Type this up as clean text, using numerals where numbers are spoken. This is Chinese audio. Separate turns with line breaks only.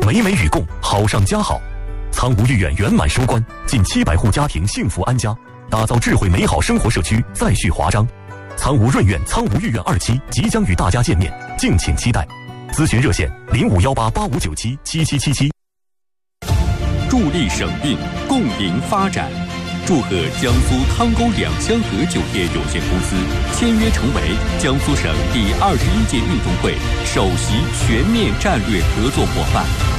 美美与共，好上加好。苍梧御苑圆满收官，近700户家庭幸福安家，打造智慧美好生活社区再续华章。苍梧润苑、苍梧御苑2期即将与大家见面，敬请期待。咨询热线051885977777。
助力省运，共赢发展。祝贺江苏汤沟两香河酒店有限公司签约成为江苏省第21届运动会首席全面战略合作伙伴。